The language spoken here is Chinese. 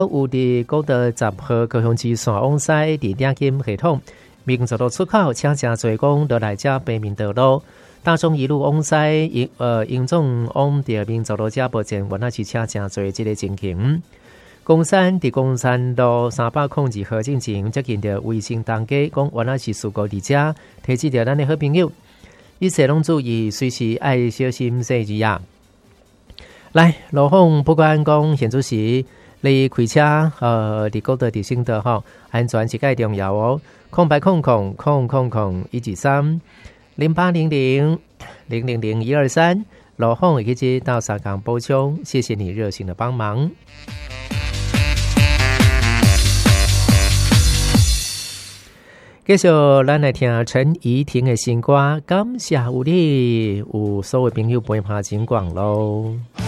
有伫高德10号高雄市线往西伫两金系统，民族路出口车真侪公落来遮北面道路，大众一路往西，英总往着民族路遮目前原来是车真侪即个情形。公山伫公山路302号进前接近着卫生东街，讲原来是事故伫遮，提醒着咱的好朋友，一切拢注意，随时爱小心细致啊！来，路况不管讲现主时你开车，伫高德伫新德吼，安全是介重要哦。0800-123，0800-000-123，路况会去到3港补充，谢谢你热心的帮忙。继续，咱来听陈怡婷的新歌，感谢有你，有所有朋友陪伴情广咯。